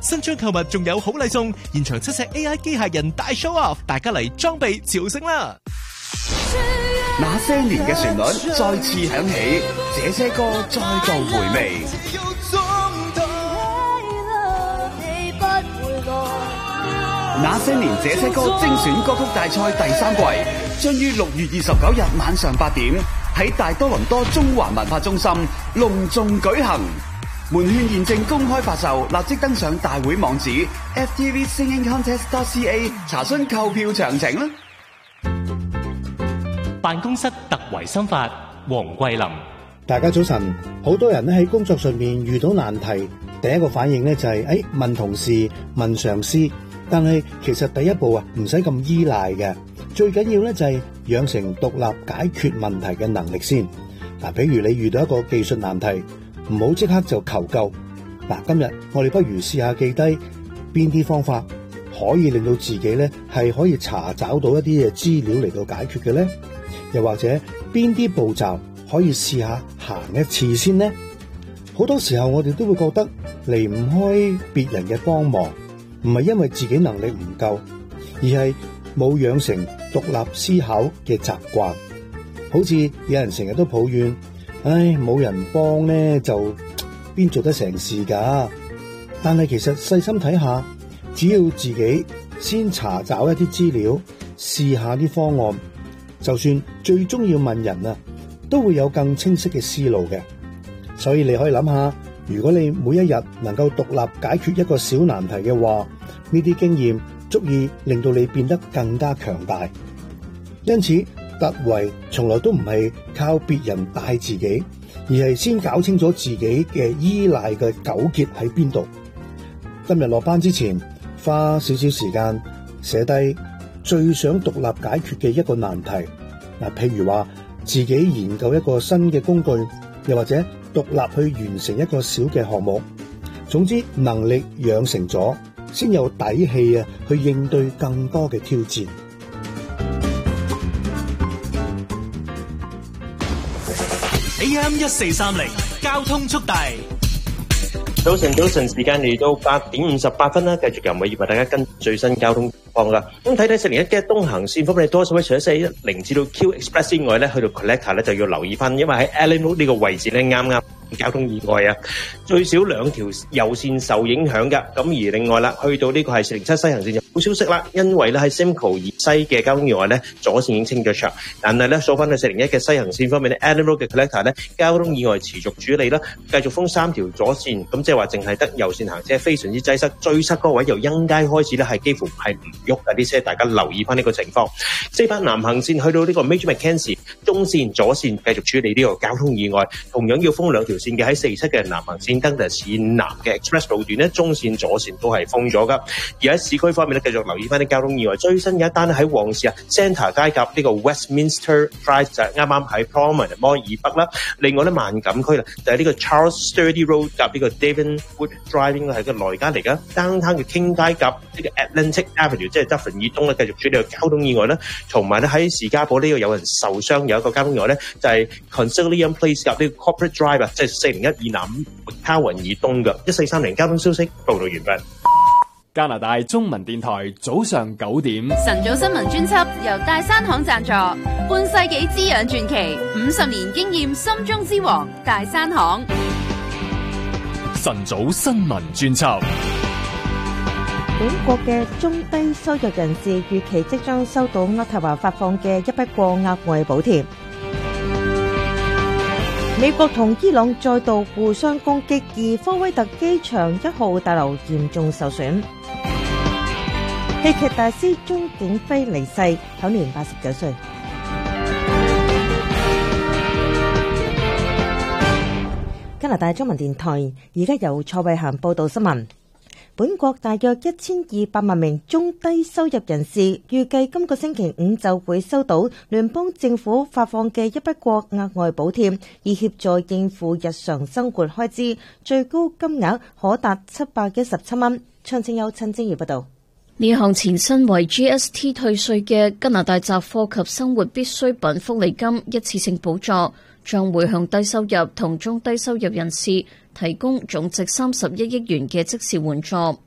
新張購物仲有好禮送，現場7隻 AI 機械人大 show off， 大家嚟裝備朝聖啦！ 那些年嘅旋律再次響起，這些歌再度回味。那些年這些歌精選歌曲大賽第3季將於6月29日晚上8點喺大多倫多中環文化中心隆重舉行。門券現正公開發售，立即登上大會網址 ftvsingingcontest.ca 查詢購票詳情啦。 辦公室突圍心法，黃桂林。 大家早晨。好多人咧喺工作上面遇到難題，第一個反應咧就係問同事、問上司。但係其實第一步唔使咁依賴嘅，最緊要咧就係養成獨立解決問題嘅能力先。嗱，比如你遇到一個技術難題，唔好即刻就求救。嗱，今日我哋不如試下記低邊啲方法可以令到自己咧係可以查找到一啲嘅資料嚟到解決嘅咧，又或者邊啲步驟可以試下行一次先呢？好多時候我哋都會覺得離唔開別人嘅幫忙。唔係因為自己能力唔夠，而係冇養成獨立思考嘅習慣。好似有人成日都抱怨，冇人幫呢就邊做得成事㗎。但係其實細心睇下，只要自己先查找一啲資料，試下啲方案，就算最終要問人都會有更清晰嘅思路嘅。所以你可以諗下，如果你每一日能夠獨立解決一個小難題嘅話，呢啲經驗足以令到你變得更加強大。因此，突圍從來都唔係靠別人帶自己，而係先搞清楚自己嘅依賴嘅糾結喺邊度。今日落班之前，花少少時間寫低最想獨立解決嘅一個難題。譬如話自己研究一個新嘅工具，又或者獨立去完成一個小嘅項目。總之，能力養成咗，先有底氣去應對更多嘅挑戰。 AM1430交通速遞。 早晨，時間嚟到8:58啦，繼續由偉業為大家跟最新交通況啦。咁睇401嘅東行線方面，多數位除咗410至到 Q Express 之外咧，去到 Collector 咧就要留意翻，因為喺 Allen Road 呢個位置咧啱啱交通意外最少2條右線受影響㗎。咁而另外啦，去到呢個係407西行線就好消息啦，因為咧喺 Simcoe 以西嘅交通意外咧，左線已經清咗場，但係咧數翻去401嘅西行線方面咧 Allen Road 嘅 Collector 咧交通意外持續處理啦，繼續封3條左線，咁即係話淨係得右線行車非常之擠塞，最塞嗰位由欣街開始咧係幾乎係唔喐嘅啲車，大家留意翻呢個情況。400南行線去到呢個 Major Mackenzie 中線左線繼續處理呢個交通意外，同樣要封2條線嘅喺47嘅南行線登達線南嘅 Express 路段咧，中線左線都係封咗噶。而喺市區方面咧，繼續留意翻啲交通意外，最新有一單喺旺市Centre 街夾呢個 Westminster Drive 就係啱啱喺 Promenade Mall 以北啦。另外咧萬錦區啦，就係呢個 Charles Sturdy Road 夾呢個 Devonwood Drive 應該係個內街嚟噶。Downtown 嘅 King 街夾呢個 Atlantic Avenue 即係 Dufferin 以東咧，繼續處理個交通意外啦。同埋咧喺士嘉堡呢個有人受傷，有一個交通意外咧，就係 Concilium Place 夾呢個 Corporate Drive 即係401以南 McCowan 以東嘅。1430交通消息報道完畢。 加拿大中文電台早上9點， 晨早新聞專輯由大山行贊助，半世紀滋養傳奇，50年經驗心中之王大山行。 晨早新聞專輯。 本國嘅中低收入人士預期即將收到渥太華發放嘅一筆過額外補貼。美國同伊朗再度互相攻擊，而科威特機場1號大樓嚴重受損。戲劇大師鍾景輝離世，享年89歲。加拿大中文電台而家由蔡慧嫻報道新聞。本國大約1200萬名中低收入人士預計今個星期五就會收到聯邦政府發放嘅一筆過額外補貼，以協助應付日常生活開支，最高金額可達717蚊。詳情有陳正儀報道。 呢項前身為 GST 退稅嘅加拿大雜貨及生活必需品福利金一次性補助，將會向低收入同中低收入人士提供總值31億元嘅即時援助。